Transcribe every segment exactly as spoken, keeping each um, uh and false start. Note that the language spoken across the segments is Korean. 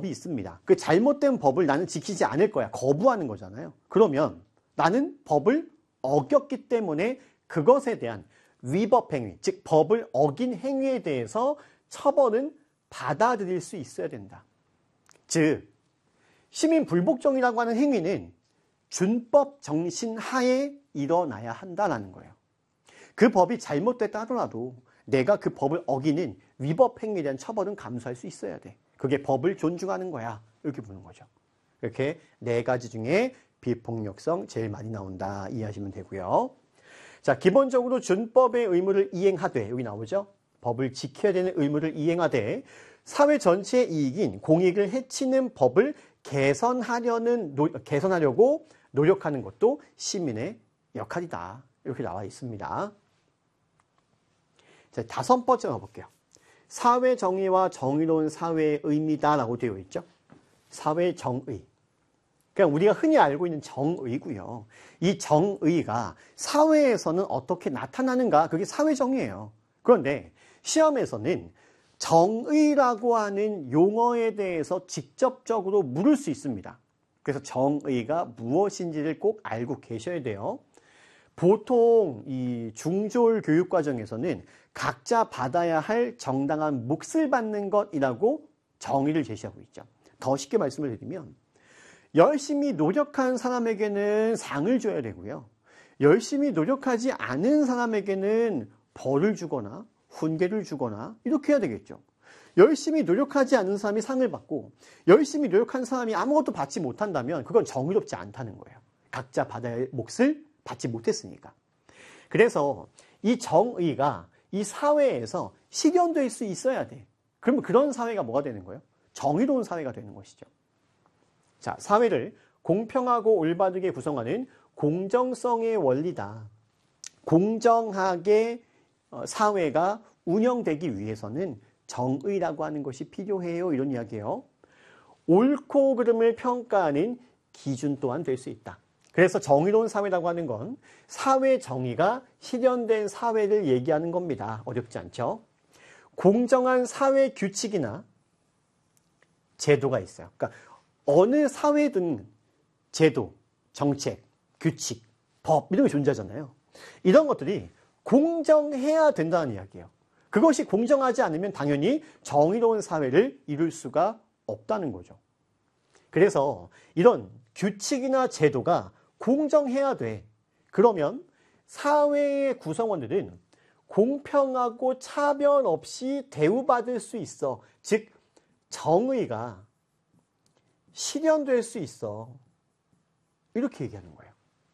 법이 있습니다. 그 잘못된 법을 나는 지키지 않을 거야. 거부하는 거잖아요. 그러면 나는 법을 어겼기 때문에 그것에 대한 위법 행위, 즉 법을 어긴 행위에 대해서 처벌은 받아들일 수 있어야 된다. 즉 시민 불복종이라고 하는 행위는 준법 정신 하에 일어나야 한다는 거예요. 그 법이 잘못됐다 하더라도 내가 그 법을 어기는 위법 행위에 대한 처벌은 감수할 수 있어야 돼. 그게 법을 존중하는 거야. 이렇게 보는 거죠. 이렇게 네 가지 중에 비폭력성 제일 많이 나온다. 이해하시면 되고요. 자, 기본적으로 준법의 의무를 이행하되, 여기 나오죠? 법을 지켜야 되는 의무를 이행하되 사회 전체의 이익인 공익을 해치는 법을 개선하려는 노, 개선하려고 노력하는 것도 시민의 역할이다. 이렇게 나와 있습니다. 자, 다섯 번째 가볼게요. 사회 정의와 정의로운 사회의 의미다라고 되어 있죠. 사회 정의. 그냥 우리가 흔히 알고 있는 정의고요. 이 정의가 사회에서는 어떻게 나타나는가? 그게 사회 정의예요. 그런데 시험에서는 정의라고 하는 용어에 대해서 직접적으로 물을 수 있습니다. 그래서 정의가 무엇인지를 꼭 알고 계셔야 돼요. 보통 이 중졸 교육 과정에서는 각자 받아야 할 정당한 몫을 받는 것이라고 정의를 제시하고 있죠. 더 쉽게 말씀을 드리면 열심히 노력한 사람에게는 상을 줘야 되고요. 열심히 노력하지 않은 사람에게는 벌을 주거나 훈계를 주거나 이렇게 해야 되겠죠. 열심히 노력하지 않은 사람이 상을 받고 열심히 노력한 사람이 아무것도 받지 못한다면 그건 정의롭지 않다는 거예요. 각자 받아야 할 몫을 받지 못했으니까. 그래서 이 정의가 이 사회에서 실현될 수 있어야 돼. 그러면 그런 사회가 뭐가 되는 거예요? 정의로운 사회가 되는 것이죠. 자, 사회를 공평하고 올바르게 구성하는 공정성의 원리다. 공정하게 사회가 운영되기 위해서는 정의라고 하는 것이 필요해요. 이런 이야기예요. 옳고 그름을 평가하는 기준 또한 될 수 있다. 그래서 정의로운 사회라고 하는 건 사회 정의가 실현된 사회를 얘기하는 겁니다. 어렵지 않죠? 공정한 사회 규칙이나 제도가 있어요. 그러니까 어느 사회든 제도, 정책, 규칙, 법 이런 게 존재하잖아요. 이런 것들이 공정해야 된다는 이야기예요. 그것이 공정하지 않으면 당연히 정의로운 사회를 이룰 수가 없다는 거죠. 그래서 이런 규칙이나 제도가 공정해야 돼. 그러면 사회의 구성원들은 공평하고 차별 없이 대우받을 수 있어. 즉 정의가 실현될 수 있어. 이렇게 얘기하는 거예요.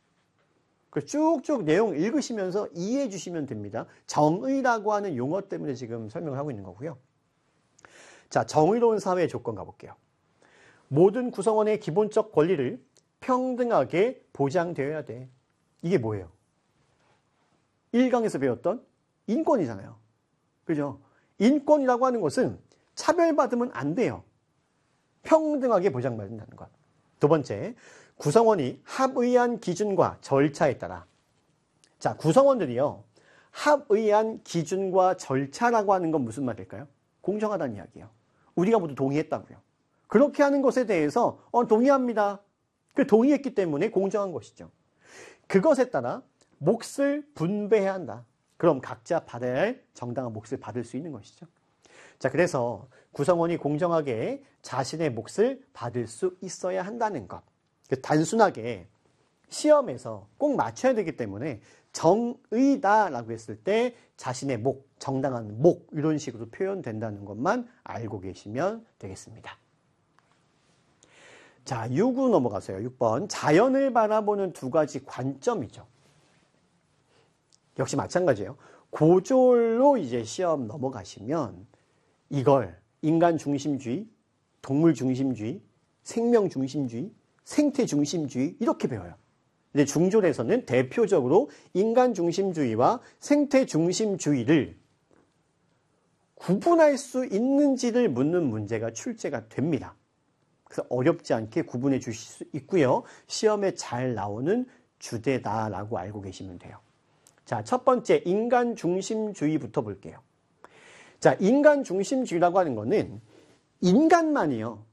쭉쭉 내용 읽으시면서 이해해 주시면 됩니다. 정의라고 하는 용어 때문에 지금 설명을 하고 있는 거고요. 자, 정의로운 사회의 조건 가볼게요. 모든 구성원의 기본적 권리를 평등하게 보장되어야 돼. 이게 뭐예요? 일 강에서 배웠던 인권이잖아요. 그죠? 인권이라고 하는 것은 차별받으면 안 돼요. 평등하게 보장받는다는 것. 두 번째, 구성원이 합의한 기준과 절차에 따라. 자, 구성원들이요. 합의한 기준과 절차라고 하는 건 무슨 말일까요? 공정하다는 이야기예요. 우리가 모두 동의했다고요. 그렇게 하는 것에 대해서 어, 동의합니다. 그 동의했기 때문에 공정한 것이죠. 그것에 따라 몫을 분배해야 한다. 그럼 각자 받아야 할 정당한 몫을 받을 수 있는 것이죠. 자, 그래서 구성원이 공정하게 자신의 몫을 받을 수 있어야 한다는 것. 단순하게 시험에서 꼭 맞춰야 되기 때문에 정의다라고 했을 때 자신의 목, 정당한 목 이런 식으로 표현된다는 것만 알고 계시면 되겠습니다. 자, 육 구 넘어가세요. 육 번. 자연을 바라보는 두 가지 관점이죠. 역시 마찬가지예요. 고졸로 이제 시험 넘어가시면 이걸 인간 중심주의, 동물 중심주의, 생명 중심주의, 생태 중심주의 이렇게 배워요. 근데 중졸에서는 대표적으로 인간 중심주의와 생태 중심주의를 구분할 수 있는지를 묻는 문제가 출제가 됩니다. 그래서 어렵지 않게 구분해 주실 수 있고요. 시험에 잘 나오는 주제다라고 알고 계시면 돼요. 자, 첫 번째 인간 중심주의부터 볼게요. 자, 인간 중심주의라고 하는 거는 인간만이요.